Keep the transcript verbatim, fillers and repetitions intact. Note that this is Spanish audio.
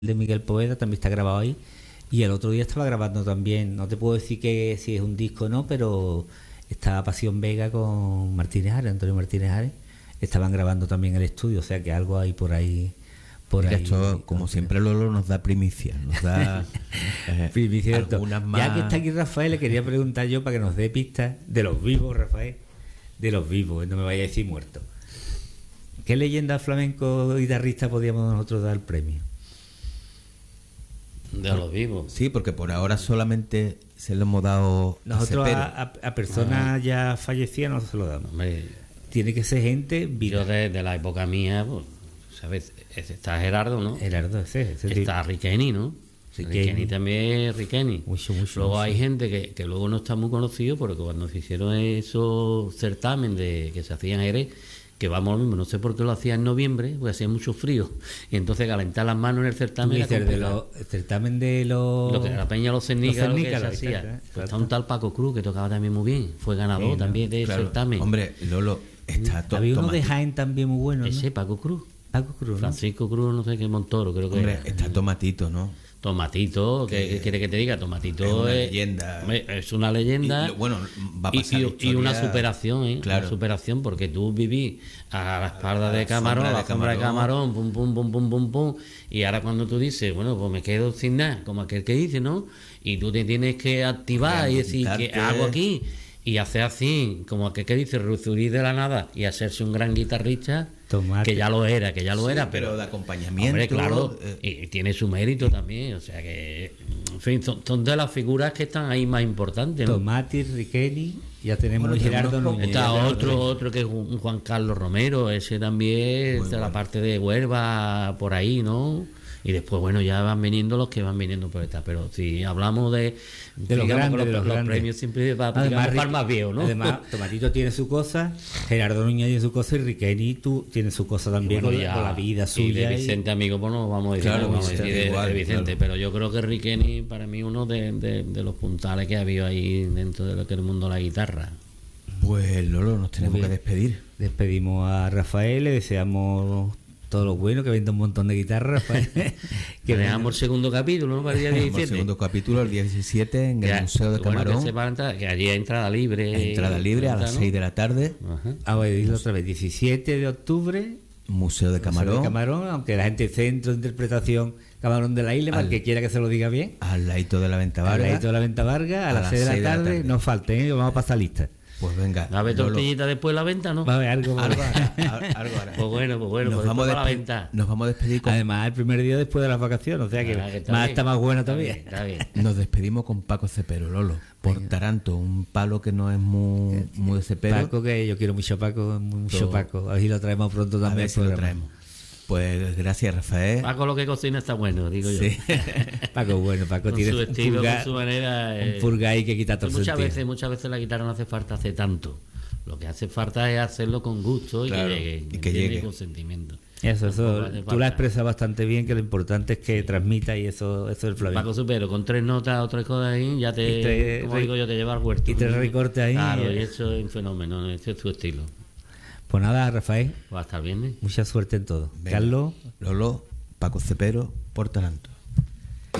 de Miguel Poveda también está grabado ahí. Y el otro día estaba grabando también, no te puedo decir que si es un disco o no, pero estaba Pasión Vega con Martínez Ares, Antonio Martínez Ares, estaban grabando también el estudio, o sea que algo hay por ahí. Por Mira, ahí esto, como siempre, Lolo nos da primicia, nos da eh, primicia de algunas más. Ya que está aquí Rafael, le quería preguntar yo para que nos dé pistas de los vivos, Rafael, de los vivos, no me vaya a decir muertos. ¿Qué leyenda flamenco guitarrista podíamos nosotros dar el premio? De los vivos. Sí, porque por ahora solamente se lo hemos dado Nosotros a, a, a, a personas ah. ya fallecidas no se lo damos. Hombre, tiene que ser gente viva. Yo de, de la época mía, pues, ¿sabes? Está Gerardo, ¿no? Gerardo, ese, ese está Riqueni, ¿no? Riqueni. Riqueni también es Riqueni. Mucho, mucho, luego mucho. hay gente que, que luego no está muy conocido, porque cuando se hicieron esos certámenes de, que se hacían en Jerez, que vamos lo mismo, no sé por qué lo hacía en noviembre, porque hacía mucho frío, y entonces calentar las manos en el certamen era de lo, el certamen de los... Lo que la Peña Los Cernicas, lo que se exacto, hacía. exacto. Pues está un tal Paco Cruz que tocaba también muy bien, fue ganador sí, ¿no? también de claro. certamen. Hombre, Lolo, está todo. Había uno de Jaén también muy bueno, ¿no? Ese, Paco Cruz. Paco Cruz, ¿no? Francisco Cruz, no sé qué, Montoro, creo que Hombre, era. está Tomatito, ¿no? Tomatito, ¿qué, ¿qué quiere que te diga? Tomatito es una es, leyenda. Es una leyenda. Y, bueno, va a pasar y, la y, y una historia... superación, ¿eh? Claro. Una superación, porque tú viví a la espalda a de la Camarón, a la sombra de Camarón, pum, pum, pum, pum, pum, pum. Y ahora cuando tú dices, bueno, pues me quedo sin nada, como aquel que dice, ¿no? Y tú te tienes que activar y decir, ¿qué hago aquí? Y hacer así, como aquel que dice, resurgir de la nada y hacerse un gran guitarrista. Tomate. Que ya lo era, que ya lo sí, era, pero, pero de acompañamiento. Hombre, claro, eh, y tiene su mérito también, o sea que, en fin, son, son de las figuras que están ahí más importantes, ¿no? Tomati, Riqueni, ya tenemos bueno, Gerardo Núñez. Está otro, otro que es un Juan Carlos Romero, ese también, Muy de bueno. la parte de Huelva, por ahí, ¿no? Y después, bueno, ya van viniendo los que van viniendo por esta. Pero si hablamos de, de los digamos, grandes, los, de los, los grandes. premios siempre va además, para más viejo, ¿no? Además, Tomatito tiene su cosa, Gerardo Núñez tiene su cosa y Riqueni tú tiene su cosa también, bueno, con, ya, con la vida y suya. de Vicente, y... amigo, pues no vamos a decir, claro, no vamos Vicente, a decir de, igual, de Vicente, claro. pero yo creo que Riqueni para mí uno de, de, de los puntales que ha habido ahí dentro de lo que es el mundo de la guitarra. Pues Lolo, nos tenemos que despedir. Despedimos a Rafael, le deseamos todo lo bueno, que venda un montón de guitarras. Que veamos el segundo capítulo, ¿no? Para el día diecisiete. El segundo capítulo, el día diecisiete, en el ya, Museo de bueno, Camarón. que, sepa entrar, que allí hay entrada libre. Entrada libre a las ¿no? seis de la tarde. Ajá. Ah, voy a decirlo otra vez, diecisiete de octubre. Museo de Camarón. Museo de Camarón, aunque la gente centro de interpretación Camarón de la Isla, para el que quiera que se lo diga bien. Al ladito de la Venta Vargas. Al ladito de la Venta Vargas, a, a las seis de la tarde, tarde. No falten, ¿eh? Vamos a pasar lista. Pues venga. ¿Va a haber tortillita después de la venta, no? Va a haber algo, algo, hará, algo hará. Pues bueno, pues bueno, nos, pues vamos a la venta. Nos vamos a despedir con... Además, el primer día después de las vacaciones, o sea que, ah, que está más bien. está más buena todavía. Está bien, está bien. Nos despedimos con Paco Cepero, Lolo. Por venga. Taranto, un palo que no es muy, muy de Cepero. Paco, que yo quiero mucho Paco, mucho Todo. Paco. A ver si lo traemos pronto también. A ver si lo traemos. Pues gracias, Rafael. Paco lo que cocina está bueno, digo sí. yo. Paco, bueno, Paco con tiene su estilo, un purga, con su manera. Eh, un purga ahí que quita todo el muchas sentido. veces, muchas veces la guitarra no hace falta hacer tanto. Lo que hace falta es hacerlo con gusto y claro, que llegue, y que llegue con sentimiento. Eso, eso, tú la expresas bastante bien, que lo importante es que sí. transmita y eso, eso es el flamenco. Paco Supero, con tres notas o tres cosas ahí, ya te, tres, como digo yo, te lleva al huerto. Y tres recortes ahí. Claro, y eso es un fenómeno, ese es tu estilo. Pues nada, Rafael. Pues hasta el viernes. Mucha suerte en todo. Venga. Carlos. Lolo, Paco Cepero, por Taranto.